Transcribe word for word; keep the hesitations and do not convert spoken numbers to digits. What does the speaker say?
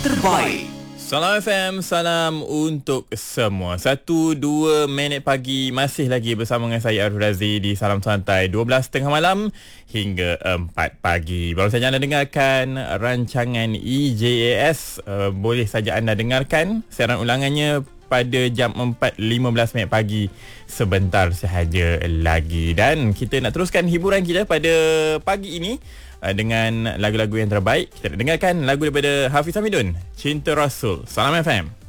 terbaik. Salam F M, salam untuk semua. Satu, dua minit pagi, masih lagi bersama dengan saya Arif Razi di Salam Santai. Dua belas tengah malam hingga empat pagi. Baru saja anda dengarkan rancangan E J A S. uh, Boleh saja anda dengarkan siaran ulangannya pada jam empat lima belas minit pagi sebentar sahaja lagi. Dan kita nak teruskan hiburan kita pada pagi ini dengan lagu-lagu yang terbaik. Kita nak dengarkan lagu daripada Hafiz Hamidun, Cinta Rasul. Salam F M.